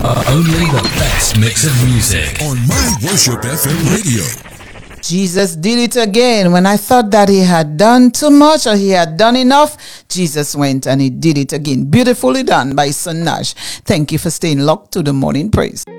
Only the best mix of music on My Worship FM radio. Jesus did it again. When I thought that he had done too much or he had done enough, Jesus went and he did it again. Beautifully done by Son Nash. Thank you for staying locked to the morning praise.